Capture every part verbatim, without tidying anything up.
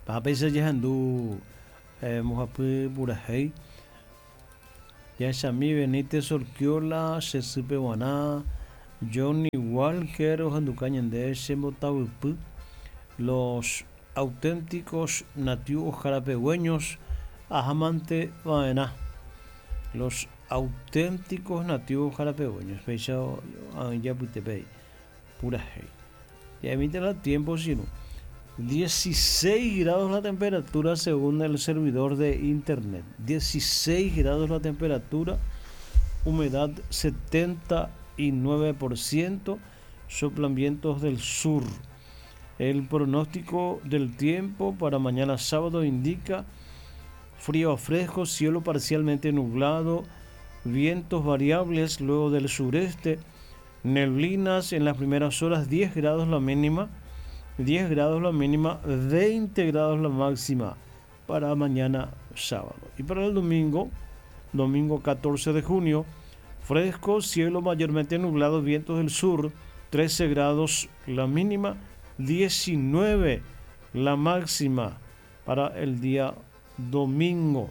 Papesa Yahandú, Mojapu Burajei, Yashami Benítez Orquiola, Sesupe Guaná, Johnny Walker, Ojanducañende, Shemotaupu, los auténticos nativos jarapehueños, Ajamante Baena, los auténticos nativos jarapehueños, Fecha Yaputepey, Purajei. Y emite el tiempo, sino dieciséis grados la temperatura según el servidor de internet. dieciséis grados la temperatura, humedad setenta y nueve por ciento, soplan vientos del sur. El pronóstico del tiempo para mañana sábado indica frío a fresco, cielo parcialmente nublado, vientos variables luego del sureste, neblinas en las primeras horas, diez grados la mínima, diez grados la mínima, veinte grados la máxima para mañana sábado. Y para el domingo, domingo catorce de junio, fresco, cielo mayormente nublado, vientos del sur, trece grados la mínima, diecinueve la máxima para el día domingo.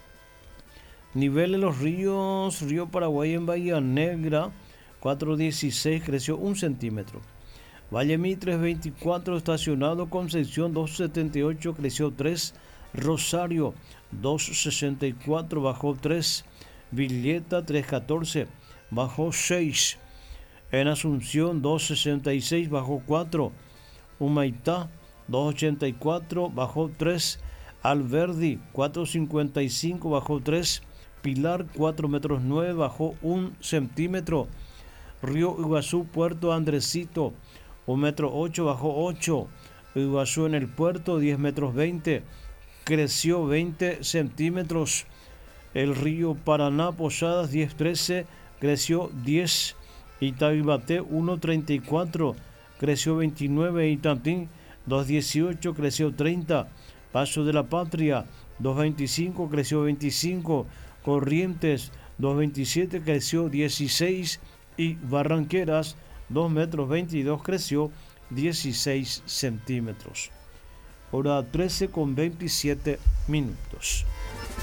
Nivel de los ríos, río Paraguay en Bahía Negra, cuatro dieciséis, creció un centímetro. Valle Mitre veinticuatro, estacionado. Concepción dos setenta y ocho, creció tres. Rosario dos sesenta y cuatro, bajó tres. Villeta tres catorce, bajó seis. En Asunción dos sesenta y seis, bajó cuatro. Humaitá dos ochenta y cuatro, bajó tres. Alberdi cuatro cincuenta y cinco, bajó tres. Pilar cuatro metros nueve, bajó un centímetro. Río Iguazú, Puerto Andresito, un metro ocho, bajó ocho. Iguazú en el puerto, diez metros veinte, creció veinte centímetros. El río Paraná, Posadas, diez trece, creció diez. Itabibaté, uno treinta y cuatro, creció veintinueve. Itantín, dos dieciocho, creció treinta. Paso de la Patria, dos veinticinco, creció veinticinco. Corrientes, dos veintisiete, creció dieciséis. Y Barranqueras, dos metros veintidós, creció dieciséis centímetros. Hora trece con veintisiete minutos.